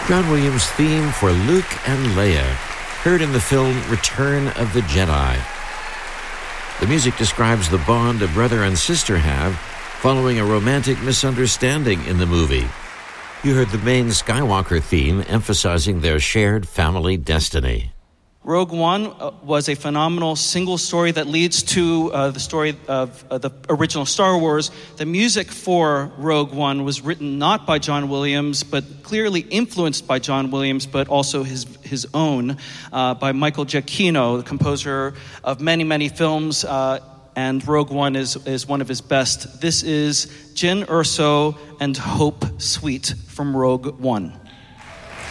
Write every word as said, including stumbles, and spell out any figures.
John Williams' theme for Luke and Leia, heard in the film Return of the Jedi. The music describes the bond a brother and sister have following a romantic misunderstanding in the movie. You heard the main Skywalker theme emphasizing their shared family destiny. Rogue One uh, was a phenomenal single story that leads to uh, the story of uh, the original Star Wars. The music for Rogue One was written not by John Williams, but clearly influenced by John Williams, but also his his own, uh, by Michael Giacchino, the composer of many, many films, uh, and Rogue One is, is one of his best. This is Jyn Erso and Hope Sweet from Rogue One.